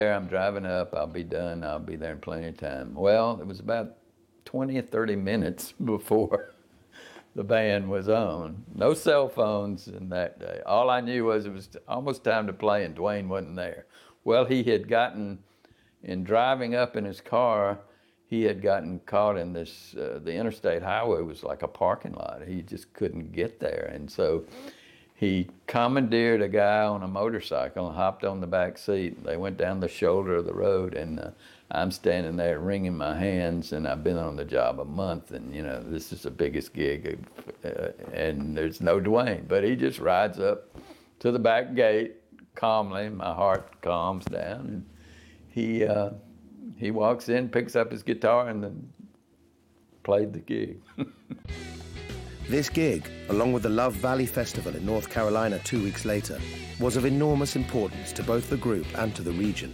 I'm driving up, I'll be done, I'll be there in plenty of time. Well, it was about 20 or 30 minutes before the band was on. No cell phones in that day. All I knew was it was almost time to play and Duane wasn't there. Well, he had gotten, in driving up in his car, he had gotten caught in this, the interstate highway was like a parking lot. He just couldn't get there. And so he commandeered a guy on a motorcycle and hopped on the back seat. They went down the shoulder of the road, and I'm standing there wringing my hands, and I've been on the job a month, and you know, this is the biggest gig, and there's no Duane, but he just rides up to the back gate calmly. My heart calms down, and he walks in, picks up his guitar, and then played the gig. This gig, along with the Love Valley Festival in North Carolina 2 weeks later, was of enormous importance to both the group and to the region.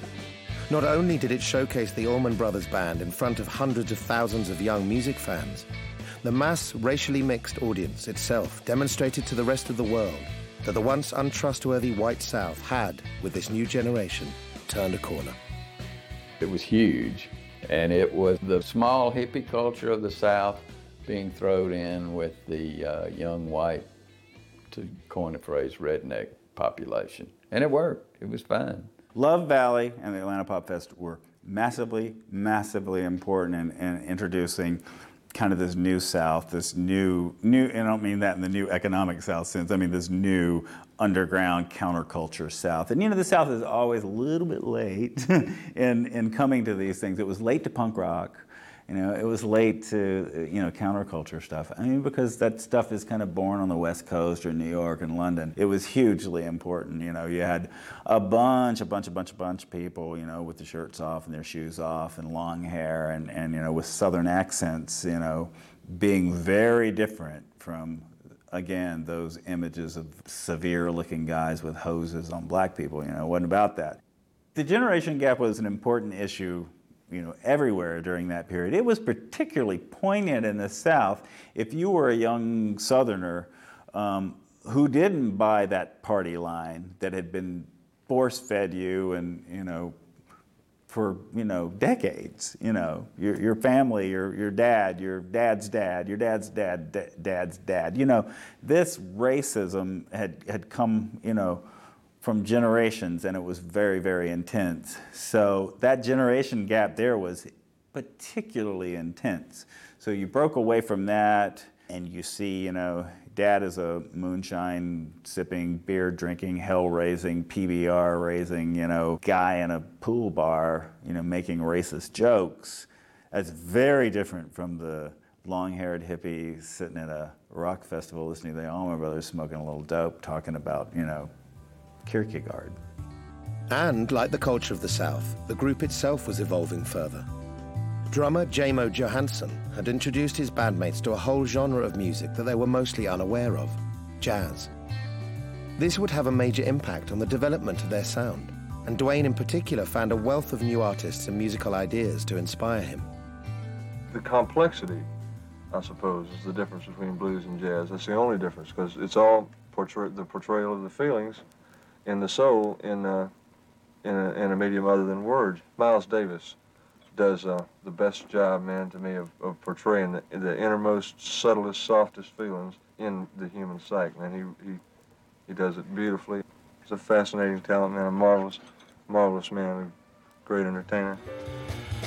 Not only did it showcase the Allman Brothers Band in front of hundreds of thousands of young music fans, the mass, racially mixed audience itself demonstrated to the rest of the world that the once untrustworthy White South had, with this new generation, turned a corner. It was huge, and it was the small hippie culture of the South being thrown in with the young white, to coin a phrase, redneck population. And it worked. It was fine. Love Valley and the Atlanta Pop Fest were massively, massively important in introducing kind of this new South, this new, and I don't mean that in the new economic South sense, I mean this new underground counterculture South. And you know, the South is always a little bit late in coming to these things. It was late to punk rock. You know, it was late to, you know, counterculture stuff. I mean, because that stuff is kind of born on the West Coast or New York and London. It was hugely important. You know, you had a bunch of people, you know, with the shirts off and their shoes off and long hair and you know, with Southern accents, you know, being very different from, again, those images of severe-looking guys with hoses on black people. You know, it wasn't about that. The generation gap was an important issue, you know, everywhere during that period. It was particularly poignant in the South if you were a young Southerner who didn't buy that party line that had been force-fed you and, you know, for, you know, decades. You know, your family, your dad, your dad's dad, your dad's dad's dad. You know, this racism had come, you know, from generations, and it was very, very intense. So that generation gap there was particularly intense. So you broke away from that, and you see, you know, dad is a moonshine sipping, beer drinking, hell raising, PBR raising, you know, guy in a pool bar, you know, making racist jokes. That's very different from the long-haired hippie sitting at a rock festival listening to the Allman Brothers smoking a little dope, talking about, you know, Kierkegaard. And like the culture of the South, the group itself was evolving further. Drummer Jamo Johansson had introduced his bandmates to a whole genre of music that they were mostly unaware of, jazz. This would have a major impact on the development of their sound, and Duane in particular found a wealth of new artists and musical ideas to inspire him. The complexity, I suppose, is the difference between blues and jazz. That's the only difference, because it's all the portrayal of the feelings and the soul in a medium other than words. Miles Davis does the best job, man, to me, of portraying the innermost, subtlest, softest feelings in the human psyche, man. He does it beautifully. He's a fascinating talent, man, a marvelous man, a great entertainer.